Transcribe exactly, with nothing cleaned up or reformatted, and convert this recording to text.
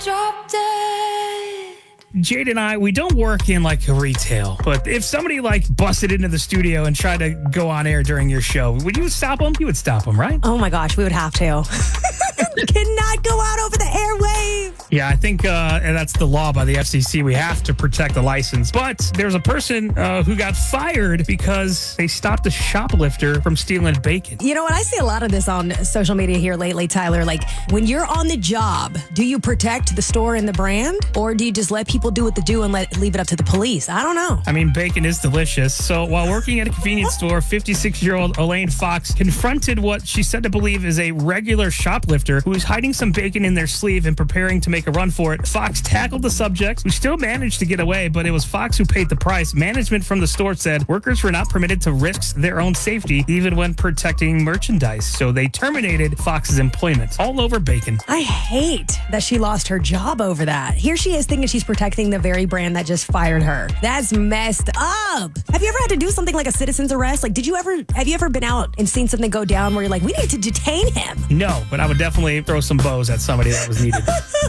Drop dead. Jade and I, we don't work in like a retail, but if somebody like busted into the studio and tried to go on air during your show, would you stop them? You would stop them, right? Oh my gosh, we would have to. Cannot go out over the airwaves. Yeah, I think uh, and that's the law by the F C C. We have to protect the license. But there's a person uh, who got fired because they stopped a shoplifter from stealing bacon. You know what? I see a lot of this on social media here lately, Tyler. Like, when you're on the job, do you protect the store and the brand? Or do you just let people do what they do and let leave it up to the police? I don't know. I mean, bacon is delicious. So while working at a convenience store, fifty-six-year-old Elaine Fox confronted what she said to believe is a regular shoplifter who was hiding some bacon in their sleeve and preparing to make a run for it. Fox tackled the subject, who still managed to get away, but it was Fox who paid the price. Management from the store said workers were not permitted to risk their own safety, even when protecting merchandise. So they terminated Fox's employment all over bacon. I hate that she lost her job over that. Here she is thinking she's protecting the very brand that just fired her. That's messed up. Have you ever had to do something like a citizen's arrest? Like, did you ever, have you ever been out and seen something go down where you're like, we need to detain him? No, but I would definitely throw some bows at somebody that was needed.